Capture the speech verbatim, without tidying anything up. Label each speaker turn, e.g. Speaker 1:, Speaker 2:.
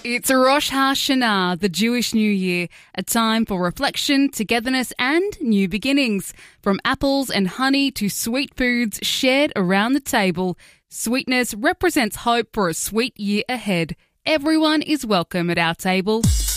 Speaker 1: It's Rosh Hashanah, the Jewish New Year, a time for reflection, togetherness and new beginnings. From apples and honey to sweet foods shared around the table, sweetness represents hope for a sweet year ahead. Everyone is welcome at our table.